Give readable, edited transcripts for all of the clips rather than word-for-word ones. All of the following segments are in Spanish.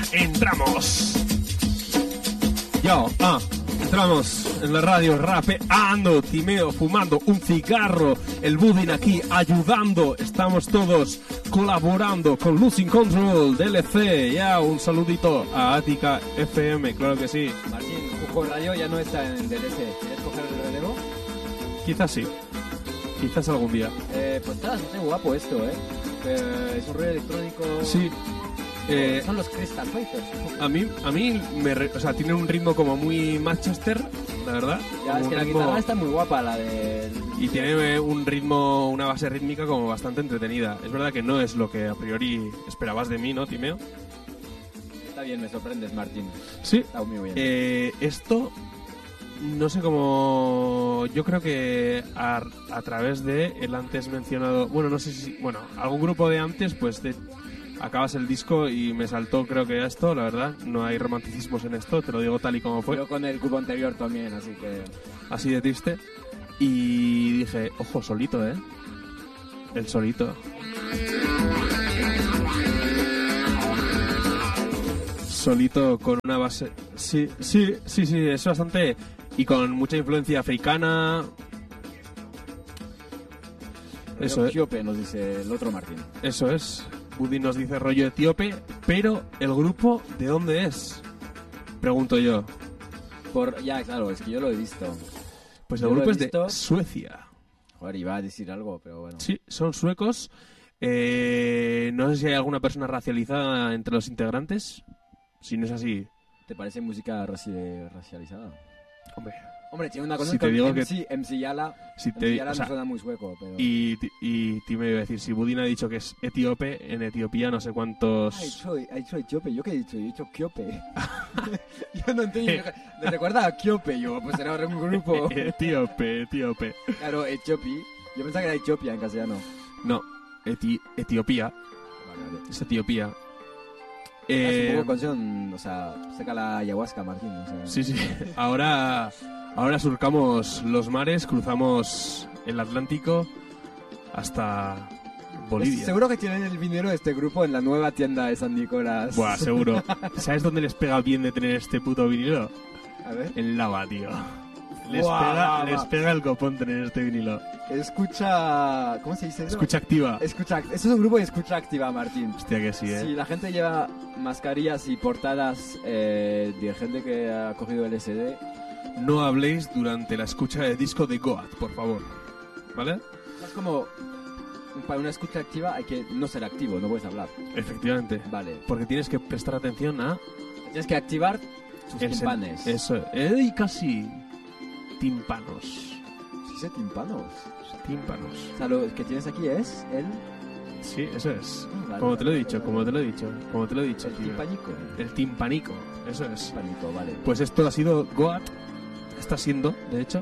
entramos. Entramos en la radio rapeando, Timeo fumando un cigarro, el Budín aquí ayudando, estamos todos colaborando con Losing Control, DLC, un saludito a Ática FM, claro que sí. Martín, Jujo Radio ya no está en DLC, ¿quieres coger el relevo? Quizás sí, quizás algún día. Pues está bastante guapo esto, es un rollo electrónico... Sí. Son los Crystal Fighters. A mí tiene un ritmo como muy Manchester, la verdad. Ya, es que la guitarra está muy guapa, la de... Y tiene un ritmo, una base rítmica como bastante entretenida. Es verdad que no es lo que a priori esperabas de mí, ¿no, Timeo? Está bien, me sorprendes, Martín. Sí. Está muy bien. Esto, no sé cómo... Yo creo que a través de el antes mencionado... Bueno, no sé si... Bueno, algún grupo de antes, pues... Acabas el disco y me saltó, creo que esto, la verdad. No hay romanticismos en esto, te lo digo tal y como fue. Yo con el cubo anterior también, así que... Así de triste. Y dije, ojo, solito, El solito. Solito con una base... Sí, es bastante... Y con mucha influencia africana... Eso es. Etíope, nos dice el otro Martín. Eso es. Budín nos dice rollo etíope, pero ¿el grupo de dónde es? Pregunto yo. Ya, claro, es que yo lo he visto. Pues el grupo es de Suecia. Joder, iba a decir algo, pero bueno. Sí, son suecos. No sé si hay alguna persona racializada entre los integrantes. Si no es así... ¿Te parece música racializada? Hombre, tiene una cosa si que te digo MC Yala, no suena muy sueco, pero... Y te me iba a decir, si Budín ha dicho que es etíope, en Etiopía no sé cuántos... Ha dicho etíope, ¿yo qué he dicho? Yo he dicho Kiope. Yo no entiendo, me recuerda a Kiope, pues era un grupo... Etíope. Claro, Etiopi, yo pensaba que era Etiopía en castellano. No, Etiopía. Vale. Es Etiopía. Es un poco canción, saca la ayahuasca, Martín. Sí. Ahora surcamos los mares, cruzamos el Atlántico hasta Bolivia. Pues seguro que tienen el vinilo de este grupo en la nueva tienda de San Nicolás. Buah, seguro. ¿Sabes dónde les pega bien de tener este puto vinilo? A ver. En Lava, tío. Les pega el copón tener este vinilo. Escucha... ¿Cómo se dice eso? Escucha activa. Eso es un grupo de escucha activa, Martín. Hostia, que sí, Si la gente lleva mascarillas y portadas de gente que ha cogido LSD... No habléis durante la escucha de disco de Goat, por favor. ¿Vale? Es como... Para una escucha activa hay que no ser activo, no puedes hablar. Efectivamente. Vale. Porque tienes que prestar atención a... Tienes que activar tus timpanes. Eso. Y casi... Tímpanos. ¿Sí dice tímpanos? Tímpanos. O sea, lo que tienes aquí es el... Sí, eso es. Vale, como te lo he dicho. El tío. timpanico. El timpanico, eso es. Timpanico, vale. Pues esto ha sido Goat. Está siendo, de hecho.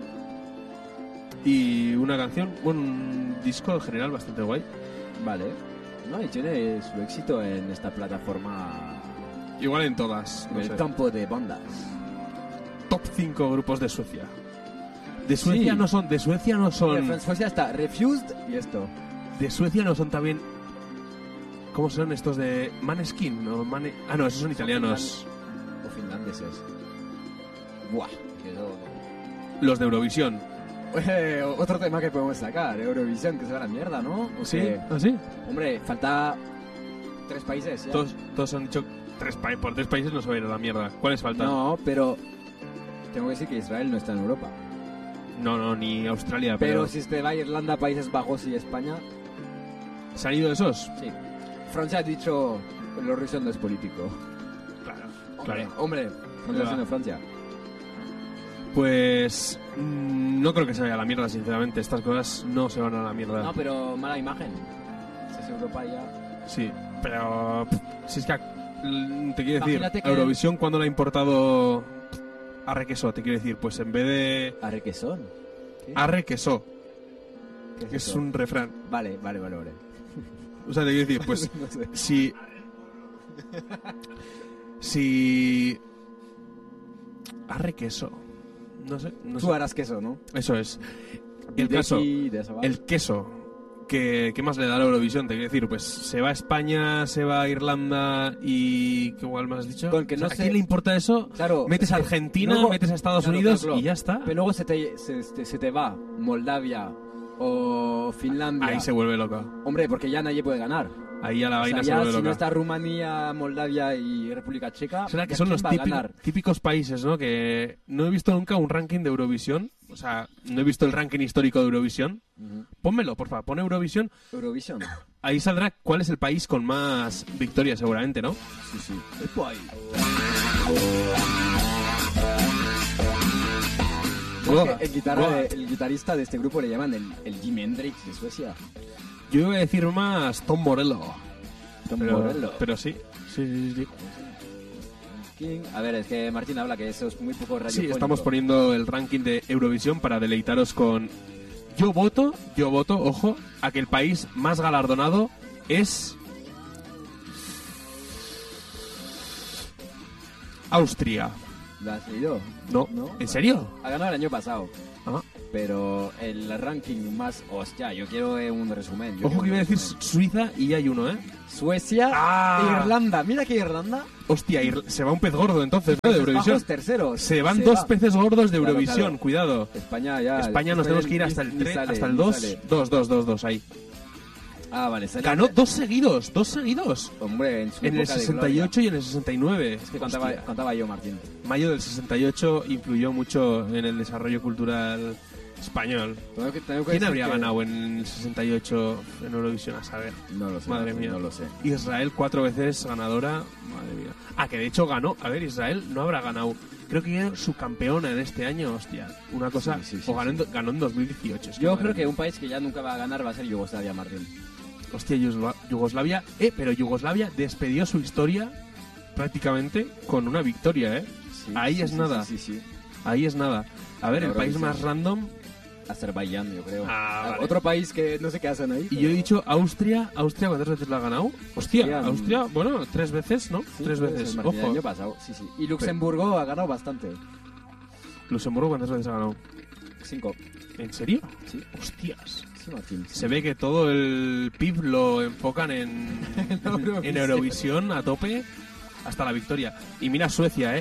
Y una canción, un disco en general bastante guay. Vale. No, y tiene su éxito en esta plataforma... Igual en todas. En el campo de bandas. Top 5 grupos de Suecia. De Suecia no son... En Suecia está Refused y esto. De Suecia no son también... ¿Cómo son estos de Maneskin? No, no, esos son italianos. O finlandeses. Buah. Los de Eurovisión. Otro tema que podemos sacar, Eurovisión, que se va a la mierda, ¿no? ¿Sí? ¿Ah, sí? Hombre, falta 3 países, ¿ya? Todos han dicho... Por 3 países no se va a ir a la mierda. ¿Cuáles faltan? No, pero... Tengo que decir que Israel no está en Europa. No, ni Australia, pero si te va a Irlanda, Países Bajos y España... ¿Se han ido esos? Sí. Francia ha dicho... El Eurovisión no es político. Claro. Hombre, Francia es Francia. Pues... no creo que se vaya a la mierda, sinceramente. Estas cosas no se van a la mierda. No, pero mala imagen. Si es Europa ya... Sí, pero... si es que... te quiero decir, que... Eurovisión, ¿cuándo la ha importado Arrequesó? Te quiero decir, pues en vez de... ¿Arrequesón? Arrequesó. ¿Qué es un refrán. Vale. O sea, te quiero decir, pues... no sé. Si... Arrequesó. No sé. Tú harás queso, ¿no? Eso es. El queso ¿Qué más le da a la Eurovisión? Te quiero decir, pues se va a España, se va a Irlanda y... ¿Qué igual me has dicho? Con que no ¿A sé- quién le importa eso? Claro, Metes a es que Argentina, luego- metes a Estados claro, Unidos claro. y ya está. Pero luego se te va Moldavia o Finlandia. Ahí se vuelve loca. Hombre, porque ya nadie puede ganar. Ahí ya la O sea, vaina se ya vuelve si loca. no está Rumanía, Moldavia y República Checa, Será que ¿ya son quién los va a ganar? típicos países, ¿no? Que no he visto nunca un ranking de Eurovisión. O sea, no he visto el ranking histórico de Eurovisión. Ujú. Pónmelo, por favor. Pon Eurovisión. Eurovisión. Ahí saldrá cuál es el país con más victorias, seguramente, ¿no? Sí, sí. El país. Goa. Goa. El guitarrista de este grupo le llaman el Jimi Hendrix de Suecia. Yo iba a decir más Tom Morello. Tom Pero, Morello. pero sí. Sí. King. A ver, es que Martín habla que eso es muy poco Sí, radiofónico. estamos poniendo el ranking de Eurovisión para deleitaros con... Yo voto, ojo, a que el país más galardonado es... Austria. ¿Lo has leído? No. ¿No? ¿En serio? Ha ganado el año pasado. Ah. Pero el ranking más... Hostia, yo quiero un resumen. Ojo que iba a decir Suiza y ya hay uno, ¿eh? Suecia Ah. e Irlanda. Mira que Irlanda... Hostia, se va un pez gordo entonces, ¿no? De Eurovisión. Bajos terceros. Se van dos va. peces gordos de Claro, Eurovisión, claro. cuidado. España ya... España nos tenemos que ir hasta el ni 3, sale, hasta el ni 2. sale. 2, ahí. Ah, vale. sale- Ganó dos seguidos. Hombre, en su En el época de 68 gloria. y en el 69. Es que Hostia. contaba yo, Martín. Mayo del 68 influyó mucho en el desarrollo cultural español. Tengo que ¿Quién decir habría que- ganado en el 68 en Eurovisión? A saber. No lo sé. Madre Martín, mía. No lo sé. Israel 4 veces ganadora. Madre mía. Ah, que de hecho ganó. A ver, Israel no habrá ganado. Creo que era subcampeona en este año, hostia. Una cosa. Sí, sí, sí, o ganó, sí. ganó en 2018. es Yo madre creo que mía. un país que ya nunca va a ganar va a ser Yugoslavia, Martín. Hostia, Yugoslavia. Pero Yugoslavia despedió su historia prácticamente con una victoria, ¿eh? Sí, Ahí sí, es sí, nada. Sí, sí, sí. Ahí es nada. A ver, el Ahora país dice- más random. Azerbaiyán, yo creo. Ah, vale. Otro país que no sé qué hacen ahí. Y yo he dicho Austria. ¿Austria cuántas veces la ha ganado? Hostia, Hostia, Austria, bueno, 3 veces, ¿no? Sí, 3 puede veces. ser, Martín, el Ojo. año pasado, sí, sí. Y Luxemburgo ha ganado bastante. Luxemburgo, ¿cuántas veces ha ganado? 5. ¿En serio? Sí. Hostias. Sí, Martín. Se ve que todo el PIB lo enfocan en Eurovisión. Eurovisión a tope hasta la victoria. Y mira Suecia, ¿eh?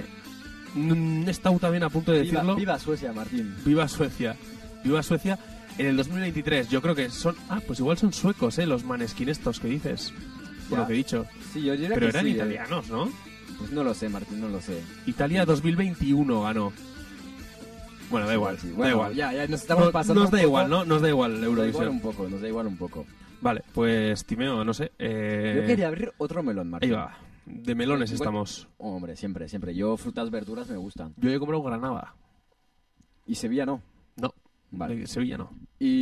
He estado también a punto de decirlo. Viva Suecia, Martín. Viva Suecia. Viva Suecia. En el 2023 yo creo que son... Ah, pues igual son suecos, los Maneskin estos que dices. Por Ya. lo que he dicho. Sí, yo diría Pero que eran sí, italianos, ¿no? Pues no lo sé, Martín, no lo sé. Italia 2021 ganó. Bueno, da igual, Sí, da bueno, igual. Ya, nos estamos pasando Nos da un poco. igual, ¿no? Nos da igual Nos da igual Eurovisión. un poco, nos da igual un poco. Vale, pues Timeo, no sé. Yo quería abrir otro melón, Ahí Martín. va. De melones Bueno. estamos. Hombre, siempre, siempre. Yo frutas, verduras me gustan. Yo he comprado Granada. Y Sevilla no. No, Vale. de Sevilla no.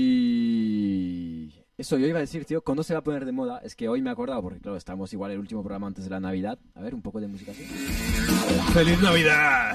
Y... Eso, yo iba a decir, tío, ¿cuándo se va a poner de moda? Es que hoy me he acordado, porque claro, estamos igual el último programa antes de la Navidad. A ver, un poco de música así. ¡Feliz Navidad!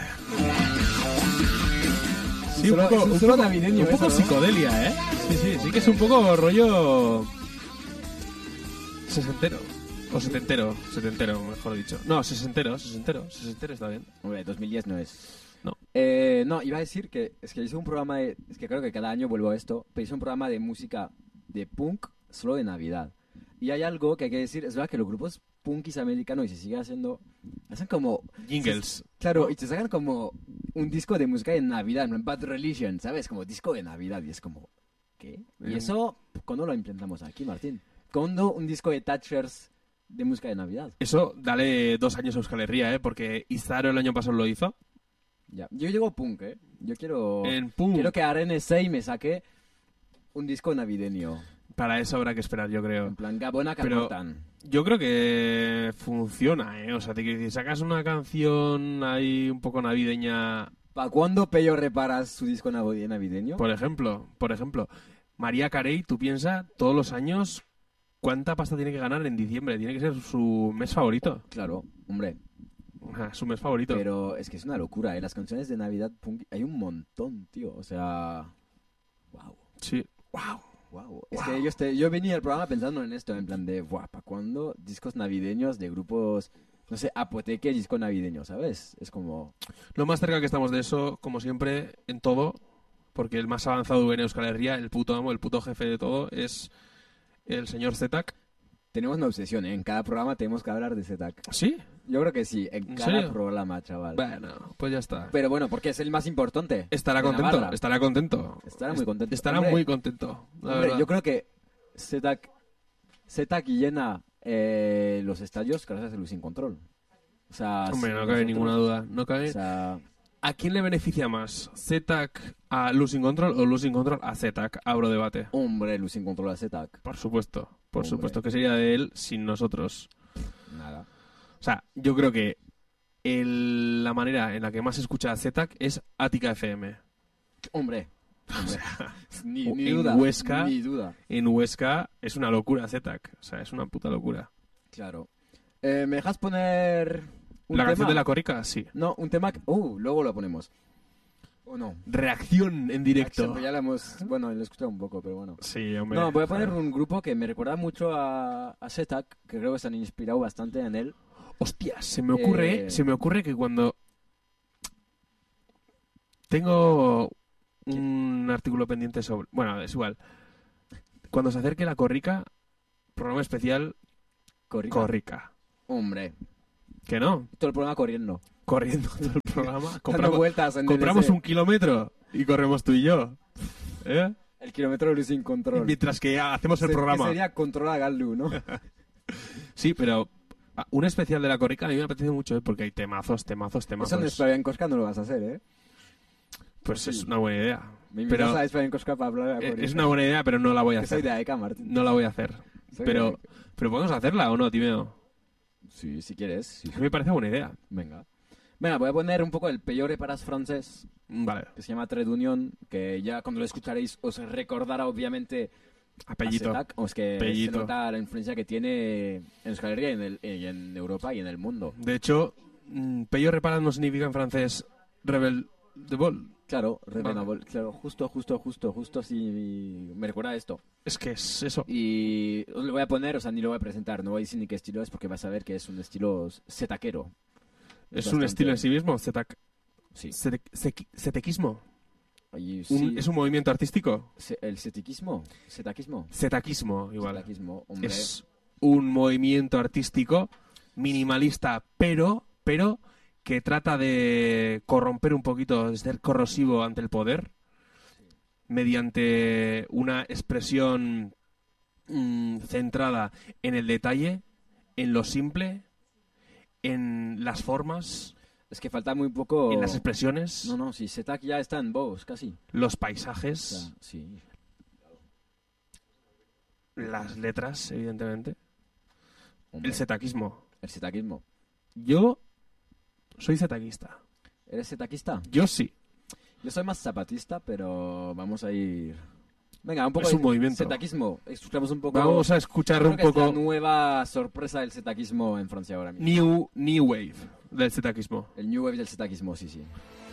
Sí, Solo- es un solo navideño un poco eso, ¿no? psicodelia, ¿eh? Sí que es un poco rollo... Sesentero. O setentero, mejor dicho. No, sesentero está bien. Hombre, 2010 no es. No. No, iba a decir que es que hice un programa de... Es que creo que cada año vuelvo a esto, pero hice un programa de música de punk solo de Navidad. Y hay algo que hay que decir, es verdad que los grupos punkis americanos, y se sigue haciendo, hacen como... Jingles. Claro, y te sacan como un disco de música de Navidad, en Bad Religion, ¿sabes? Como disco de Navidad, y es como... ¿Qué? Y eso, ¿cuándo lo implementamos aquí, Martín? ¿Cuándo un disco de Thatchers de música de Navidad? Eso, dale 2 años a Euskal Herria, ¿eh? Porque Izaro el año pasado lo hizo. Ya. Yo llego punk, ¿eh? Yo quiero... En punk. Quiero que RNSI me saque un disco navideño. Para eso habrá que esperar, yo creo. En plan, Gabona Pero- Carmotan. Yo creo que funciona, ¿eh? O sea, te quiero decir, sacas una canción ahí un poco navideña, ¿Para cuándo Pello reparas su disco navideño? por ejemplo, María Carey, tú piensas todos los años cuánta pasta tiene que ganar en diciembre. Tiene que ser su mes favorito. Claro, hombre. Ajá, su mes favorito. Pero es que es una locura, ¿eh? Las canciones de Navidad punk hay un montón, tío. O sea... Wow. Sí. Wow. Wow. Es que yo venía al programa pensando en esto, en plan de, ¿para cuándo discos navideños de grupos, no sé, Apoteque, disco navideño, ¿sabes? Es como... Lo más cerca que estamos de eso, como siempre, en todo, porque el más avanzado en Euskal Herria, el puto amo, el puto jefe de todo, es el señor Zetak. Tenemos una obsesión, ¿eh? En cada programa tenemos que hablar de Zetak. ¿Sí? Yo creo que sí, en cada serio? programa, chaval. Bueno, pues ya está. Pero bueno, porque es el más importante. Estará de contento, Navarra. estará contento. Estará muy contento. Estará Hombre, muy contento, la hombre, verdad. yo creo que Zetak llena los estadios gracias a Luis Sin Control. O sea, Hombre, si no cabe nosotros- ninguna duda. No cabe... O sea, ¿A quién le beneficia más? ¿Zetak a Losing Control o Losing Control a Zetak? Abro debate. hombre, Luis Sin Control a Zetak. Por supuesto. Por Hombre. supuesto. ¿Qué sería de él sin nosotros? Nada. O sea, yo creo que la manera en la que más se escucha a Zetak es Ática FM. Hombre. Hombre. Ni en duda. Huesca- Ni duda. En Huesca es una locura Zetak. O sea, es una puta locura. Claro. ¿Me dejas poner un ¿La tema? canción de la corrica? Sí. No, un tema que... luego lo ponemos. ¿O no? Reacción en directo. Ya lo hemos... Bueno, lo he escuchado un poco, pero bueno. Sí, hombre. No, voy a poner un grupo que me recuerda mucho a Zetak, que creo que se han inspirado bastante en él. Hostia, se me Eh, ocurre que cuando tengo un artículo pendiente sobre... Bueno, es igual. Cuando se acerque la corrica, programa especial corrica. Hombre, ¿Que no? todo el programa corriendo. Corriendo todo el programa. Dando Compramos, vueltas en compramos ese- un kilómetro y corremos tú y yo. ¿Eh? El kilómetro de Luis Sin Control. Mientras que hacemos el Que programa. sería Control a Galdu, ¿no? Sí, pero un especial de la corrica a mí me apetece mucho, ¿eh? Porque hay temazos. Eso no es Pues Fabián Cosca, no lo vas a hacer, ¿eh? pues es una buena idea. Me invitas Pero a Fabián Cosca para hablar de la corrica. es una buena idea, pero no la voy a Que soy hacer. de AECA, Martín. No la voy a hacer. Soy Pero, de AECA. pero podemos hacerla o no, Timeo. Sí, si quieres. Sí. A mí me parece buena idea. Venga. Venga, voy a poner un poco el Peyore Paras francés, Vale. que se llama Trait d'Union, que ya cuando lo escucharéis os recordará obviamente Apellito. a Zetak, o es que Pellito. se nota la influencia que tiene en Euskal Herria y en Europa y en el mundo. De hecho, Pello repara no significa en francés rebel de vol. Claro, Vale. Revenable, claro, justo así me recuerda a esto. Es que es eso. Y os lo voy a poner, o sea, ni lo voy a presentar, no voy a decir ni qué estilo es porque vas a ver que es un estilo zetaquero. Es un bastante- estilo en sí mismo, Sí. zetequismo. Y sí, Es un movimiento artístico. el zetaquismo, Zetaquismo, igual. zetaquismo, hombre. Es un movimiento artístico minimalista, pero que trata de corromper un poquito, de ser corrosivo ante el poder, mediante una expresión centrada en el detalle, en lo simple, en las formas, Es que falta muy poco... en las expresiones, No, sí, Zetak ya está en Bows, casi. los O paisajes, sea, sí. las letras, evidentemente, Hombre, el zetaquismo. el zetaquismo. Yo soy zetaquista. ¿Eres zetaquista? Yo sí. Yo soy más zapatista, pero vamos a ir... Venga, un poco Es de un movimiento. zetaquismo. Escuchamos un poco... Vamos a escuchar creo un que es la poco nueva sorpresa del zetaquismo en Francia ahora mismo. New Wave del zetaquismo. El New Wave del zetaquismo, sí.